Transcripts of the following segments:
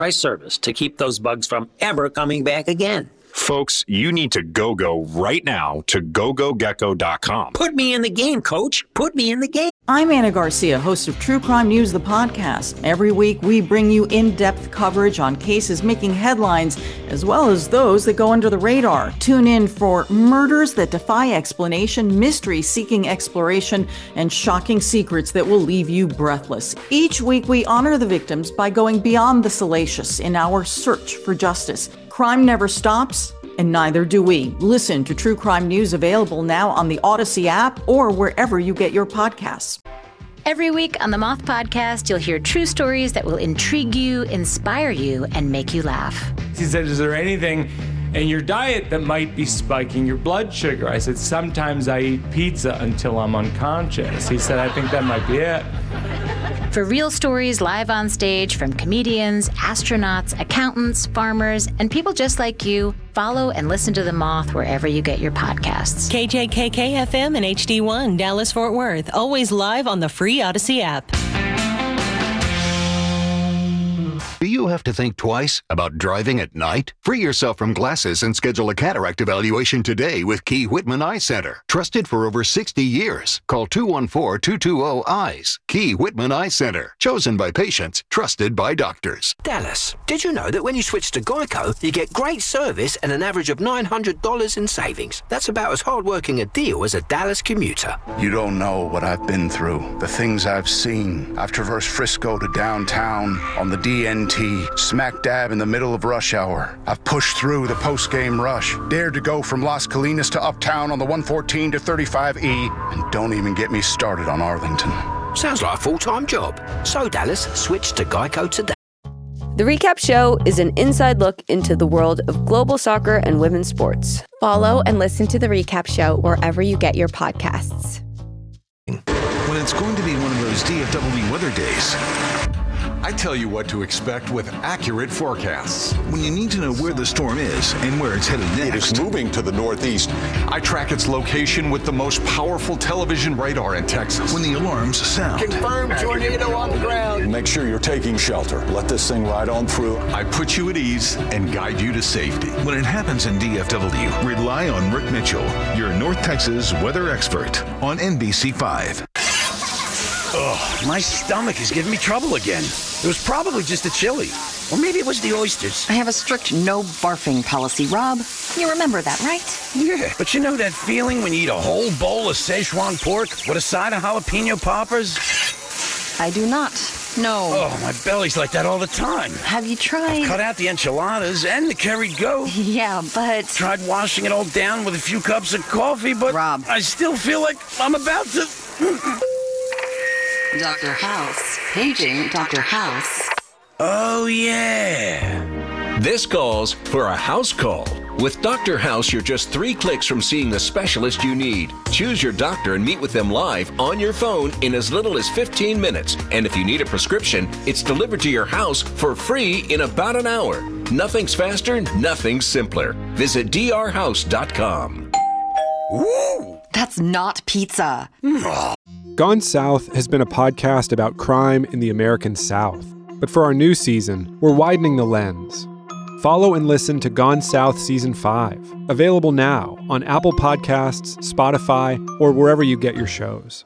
price service to keep those bugs from ever coming back again. Folks, you need to go right now to gogogecko.com. Put me in the game, Coach. Put me in the game. I'm Anna Garcia, host of True Crime News, the podcast. Every week, we bring you in-depth coverage on cases making headlines, as well as those that go under the radar. Tune in for murders that defy explanation, mystery seeking exploration, and shocking secrets that will leave you breathless. Each week, we honor the victims by going beyond the salacious in our search for justice. Crime never stops, and neither do we. Listen to True Crime News, available now on the Odyssey app or wherever you get your podcasts. Every week on the Moth Podcast, you'll hear true stories that will intrigue you, inspire you, and make you laugh. He said, is there anything in your diet that might be spiking your blood sugar? I said, sometimes I eat pizza until I'm unconscious. He said, I think that might be it. For real stories live on stage from comedians, astronauts, accountants, farmers, and people just like you, follow and listen to The Moth wherever you get your podcasts. KJKK-FM and HD1, Dallas-Fort Worth. Always live on the free Odyssey app. Do you have to think twice about driving at night? Free yourself from glasses and schedule a cataract evaluation today with Key Whitman Eye Center. Trusted for over 60 years. Call 214-220-EYES. Key Whitman Eye Center. Chosen by patients, trusted by doctors. Dallas, did you know that when you switch to Geico, you get great service and an average of $900 in savings? That's about as hard-working a deal as a Dallas commuter. You don't know what I've been through, the things I've seen. I've traversed Frisco to downtown on the DNT, smack dab in the middle of rush hour. I've pushed through the post-game rush, dared to go from Las Colinas to Uptown on the 114 to 35E, and don't even get me started on Arlington. Sounds like a full-time job. So, Dallas, switch to Geico today. The Recap Show is an inside look into the world of global soccer and women's sports. Follow and listen to The Recap Show wherever you get your podcasts. When it's going to be one of those DFW weather days, I tell you what to expect with accurate forecasts. When you need to know where the storm is and where it's headed next. It is moving to the northeast. I track its location with the most powerful television radar in Texas. When the alarms sound. Confirmed tornado on the ground. Make sure you're taking shelter. Let this thing ride on through. I put you at ease and guide you to safety. When it happens in DFW, rely on Rick Mitchell, your North Texas weather expert on NBC5. Ugh, my stomach is giving me trouble again. It was probably just the chili. Or maybe it was the oysters. I have a strict no barfing policy, Rob. You remember that, right? Yeah, but you know that feeling when you eat a whole bowl of Szechuan pork with a side of jalapeno poppers? I do not. No. Oh, my belly's like that all the time. Have you tried? I've cut out the enchiladas and the curried goat. Yeah, but... Tried washing it all down with a few cups of coffee, but... Rob. I still feel like I'm about to... Dr. House. Paging Dr. House. Oh, yeah. This calls for a house call. With Dr. House, you're just 3 clicks from seeing the specialist you need. Choose your doctor and meet with them live on your phone in as little as 15 minutes. And if you need a prescription, it's delivered to your house for free in about an hour. Nothing's faster, nothing's simpler. Visit drhouse.com. Woo! That's not pizza. Gone South has been a podcast about crime in the American South. But for our new season, we're widening the lens. Follow and listen to Gone South Season 5, available now on Apple Podcasts, Spotify, or wherever you get your shows.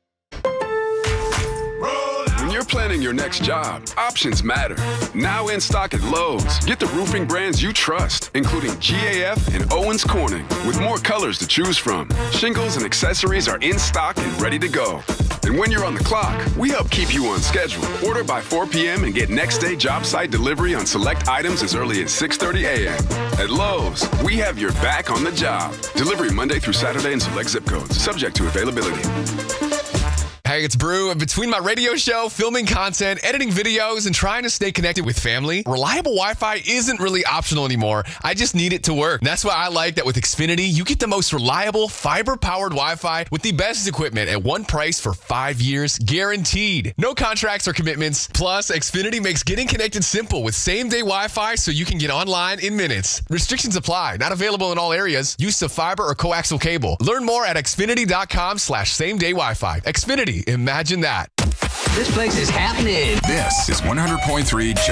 When you're planning your next job, options matter. Now in stock at Lowe's. Get the roofing brands you trust, including GAF and Owens Corning, with more colors to choose from. Shingles and accessories are in stock and ready to go. And when you're on the clock, we help keep you on schedule. Order by 4 p.m. and get next day job site delivery on select items as early as 6:30 a.m. At Lowe's, we have your back on the job. Delivery Monday through Saturday in select zip codes, subject to availability. Hey, it's Brew. Between my radio show, filming content, editing videos, and trying to stay connected with family, reliable Wi-Fi isn't really optional anymore. I just need it to work. That's why I like that with Xfinity, you get the most reliable, fiber-powered Wi-Fi with the best equipment at one price for 5 years, guaranteed. No contracts or commitments. Plus, Xfinity makes getting connected simple with same-day Wi-Fi so you can get online in minutes. Restrictions apply. Not available in all areas. Use of fiber or coaxial cable. Learn more at xfinity.com/same-day Wi-Fi. Xfinity. Imagine that. This place is happening. This is 100.3